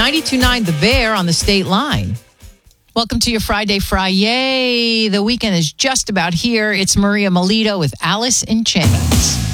92.9 The Bear on the state line. Welcome to your Friday Fry-yay. The weekend is just about here. It's Maria Melito with Alice in Chains.